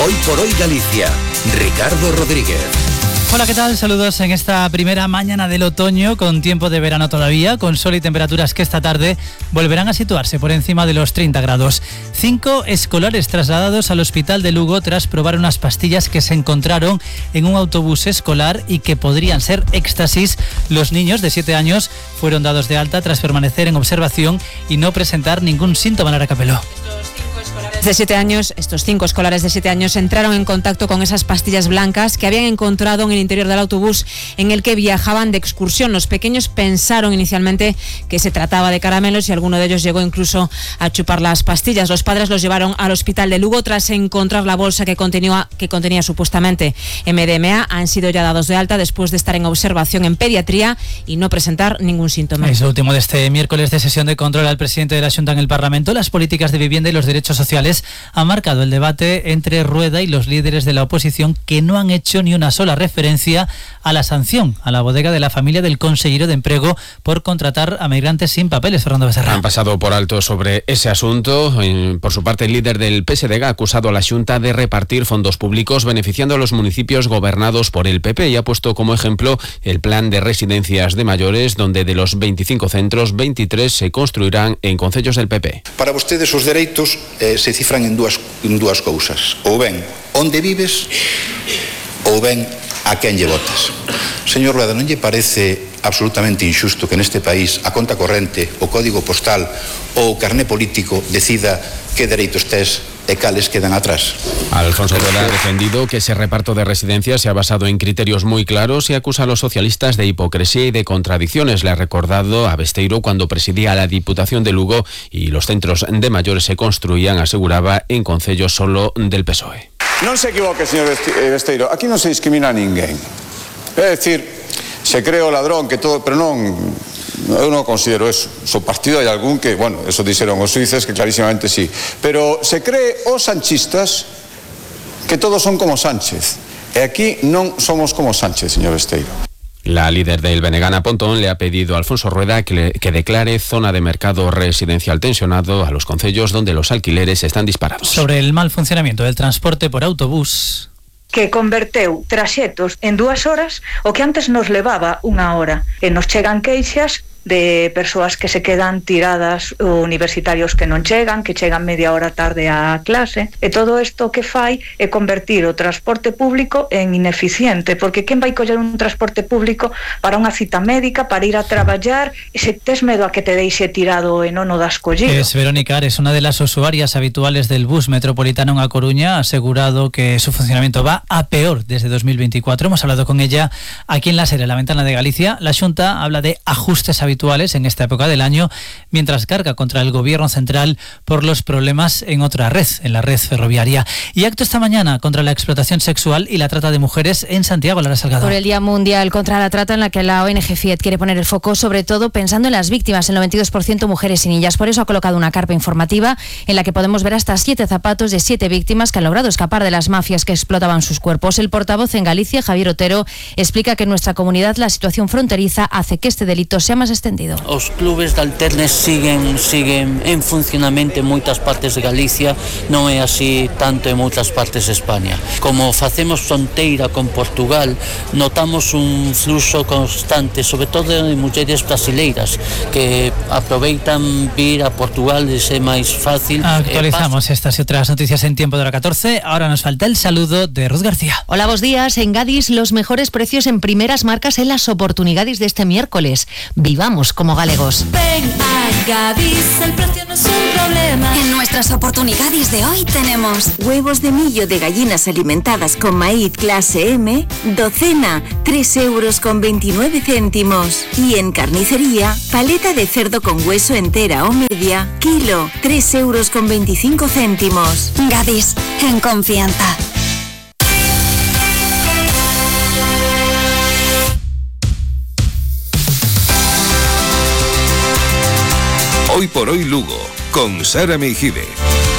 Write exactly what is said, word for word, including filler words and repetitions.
Hoy por hoy Galicia, Ricardo Rodríguez. Hola, ¿qué tal? Saludos en esta primera mañana del otoño, con tiempo de verano todavía, con sol y temperaturas que esta tarde volverán a situarse por encima de los treinta grados. Cinco escolares trasladados al hospital de Lugo tras probar unas pastillas que se encontraron en un autobús escolar y que podrían ser éxtasis. Los niños de siete años fueron dados de alta tras permanecer en observación y no presentar ningún síntoma. Lara Capeló. De siete años, estos cinco escolares de siete años entraron en contacto con esas pastillas blancas que habían encontrado en el interior del autobús en el que viajaban de excursión. Los pequeños pensaron inicialmente que se trataba de caramelos y alguno de ellos llegó incluso a chupar las pastillas. Los padres los llevaron al hospital de Lugo tras encontrar la bolsa que contenía, que contenía supuestamente M D M A. Han sido ya dados de alta después de estar en observación en pediatría y no presentar ningún síntoma. Es lo último de este miércoles de sesión de control al presidente de la Xunta en el Parlamento. Las políticas de vivienda y los derechos sociales ha marcado el debate entre Rueda y los líderes de la oposición, que no han hecho ni una sola referencia a la sanción a la bodega de la familia del consejero de Empleo por contratar a migrantes sin papeles. Fernando Becerra. Han pasado por alto sobre ese asunto. Por su parte, el líder del P S D G ha acusado a la Xunta de repartir fondos públicos beneficiando a los municipios gobernados por el P P y ha puesto como ejemplo el plan de residencias de mayores, donde de los veinticinco centros, veintitrés se construirán en concellos del P P. Para vostedes os dereitos eh, se cifran en dúas, en dúas cousas. Ou ben onde vives ou ben a quen lle votas. Señor Rueda, non lle parece absolutamente injusto que neste país a conta corrente, o código postal ou o carné político decida que dereitos tes e cales quedan atrás? Alfonso Rueda ha defendido que ese reparto de residencias se ha basado en criterios muy claros y acusa a los socialistas de hipocresía y de contradicciones. Le ha recordado a Besteiro cuando presidía la Diputación de Lugo y los centros de mayores se construían, aseguraba, en concellos solo del P S O E. Non se equivoque, señor Besteiro, aquí non se discrimina a ninguén. É dicir, se cree o ladrón que todo, pero non, eu non considero eso. So partido hai algún que, bueno, eso dixeron os suíces que clarísimamente sí, pero se cree os sanchistas que todos son como Sánchez. E aquí non somos como Sánchez, señor Besteiro. La líder del B N G, Ana Pontón, le ha pedido a Alfonso Rueda que, le, que declare zona de mercado residencial tensionado a los concellos donde los alquileres están disparados. Sobre el mal funcionamiento del transporte por autobús, que converteu traxetos en dúas horas o que antes nos levaba unha hora. E nos chegan queixas de persoas que se quedan tiradas, universitarios que non chegan, que chegan media hora tarde á clase, e todo isto que fai é convertir o transporte público en ineficiente, porque quen vai coller un transporte público para unha cita médica, para ir a traballar, e se tes medo a que te deixe tirado e non o das collido? Es Verónica Ares, una de las usuarias habituales del bus metropolitano en A Coruña, ha asegurado que su funcionamiento va a peor desde dos mil veinticuatro. Hemos hablado con ella aquí en la serie La Ventana de Galicia. La Xunta habla de ajustes habituales habituales en esta época del año, mientras carga contra el gobierno central por los problemas en otra red, en la red ferroviaria. Y acto esta mañana contra la explotación sexual y la trata de mujeres en Santiago. Lara Salgado. Por el Día Mundial contra la Trata, en la que la O N G FIET quiere poner el foco, sobre todo pensando en las víctimas, el noventa y dos por ciento mujeres y niñas. Por eso ha colocado una carpa informativa en la que podemos ver hasta siete zapatos de siete víctimas que han logrado escapar de las mafias que explotaban sus cuerpos. El portavoz en Galicia, Javier Otero, explica que en nuestra comunidad la situación fronteriza hace que este delito sea más extendido. Os clubes de alternes siguen siguen en funcionamento en moitas partes de Galicia, non é así tanto en moitas partes de España. Como facemos fronteira con Portugal, notamos un fluxo constante, sobre todo de mulleres brasileiras que aproveitan vir a Portugal de ser máis fácil. Actualizamos eh, estas y otras noticias en tiempo de hora catorce. Ahora nos falta el saludo de Ruth García. Hola, buenos días. En Gadis, los mejores precios en primeras marcas en las oportunidades de este miércoles. Vivamos como galegos. Ven a Gadis, el precio no es un problema. En nuestras oportunidades de hoy tenemos huevos de millo de gallinas alimentadas con maíz clase M, docena, tres euros con veintinueve céntimos. Y en carnicería, paleta de cerdo con hueso entera o media, kilo, tres euros con veinticinco céntimos. Gadis, en confianza. Hoy por hoy Lugo, con Sara Meijide.